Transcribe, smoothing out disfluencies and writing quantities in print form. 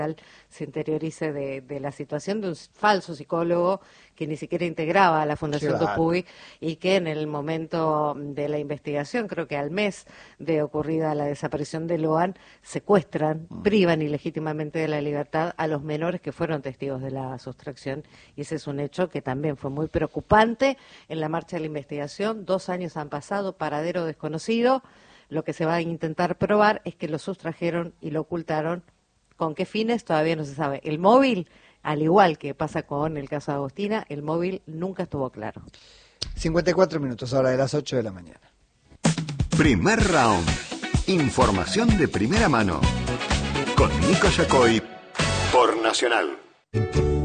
se interiorice de la situación de un falso psicólogo que ni siquiera integraba a la Fundación Dupuy y que en el momento de la investigación, creo que al mes de ocurrida la desaparición de Loan, secuestran, privan ilegítimamente de la libertad a los menores que fueron testigos de la sustracción, y ese es un hecho que también fue muy preocupante en la marcha de la investigación. 2 años han pasado, paradero desconocido. Lo que se va a intentar probar es que lo sustrajeron y lo ocultaron. ¿Con qué fines? Todavía no se sabe. El móvil, al igual que pasa con el caso de Agostina, el móvil nunca estuvo claro. 54 minutos, ahora de las 8 de la mañana. Primer round. Información de primera mano. Con Nico Yacoy por Nacional.